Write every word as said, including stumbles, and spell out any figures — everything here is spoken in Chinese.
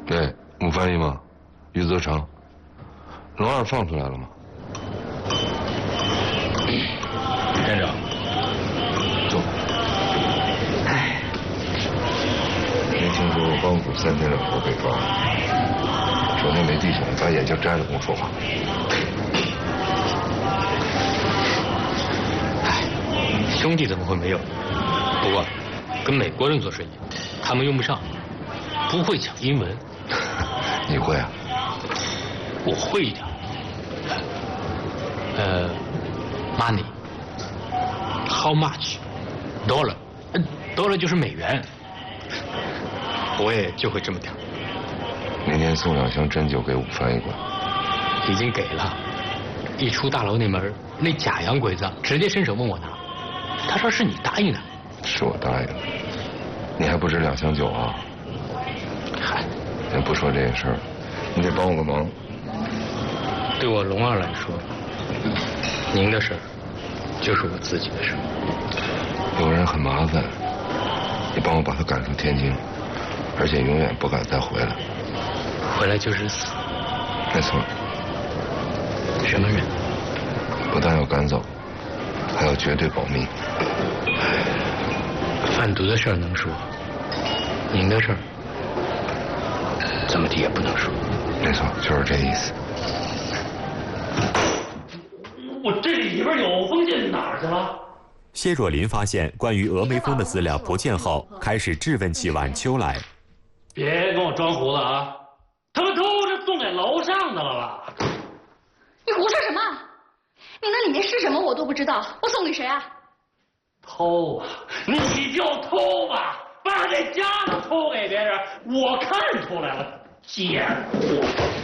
对，穆翻译吗？余则成，龙二放出来了吗？ 站长， 坐。哎，没听说过帮主三天两头被抓。手下没弟兄，把眼镜摘了跟我说话。 哎，兄弟怎么会没有？不过，跟美国人做生意，他们用不上，不会讲英文。 你会啊？ 我会一点。呃 ，money，how much，dollar，dollar 就是美元。我也就会这么点。 明天送两箱针灸给武翻译官。 已经给了。一出大楼那门，那假洋鬼子直接伸手问我拿，他说是你答应的。 是我答应的。你还不止两箱酒啊？ 嗨， 先不说这件事儿，你得帮我个忙。 对我龙二来说，您的事儿就是我自己的事儿。 有个人很麻烦，你帮我把他赶出天津，而且永远不敢再回来。 回来就是死。 没错。 什么人？ 不但要赶走，还要绝对保密。 贩毒的事儿能说，您的事儿怎么地也不能说。 没错，就是这意思。 我这里边有封信哪儿去了？ 谢若琳发现关于峨眉峰的资料不见后，开始质问起晚秋来。 别跟我装糊涂啊！他们偷着送给楼上的了吧？ 你胡说什么？你那里面是什么我都不知道，我送给谁啊？ 偷啊！你就偷吧，把这家都偷给别人，我看出来了，贱货！